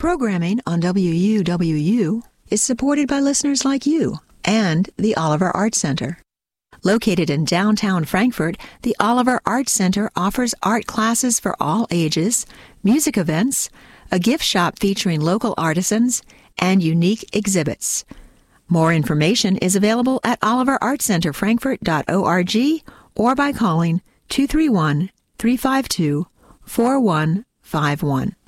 Programming on WUWU is supported by listeners like you and the Oliver Arts Center. Located in downtown Frankfort, the Oliver Arts Center offers art classes for all ages, music events, a gift shop featuring local artisans, and unique exhibits. More information is available at oliverartscenterfrankfurt.org or by calling 231-352-4151.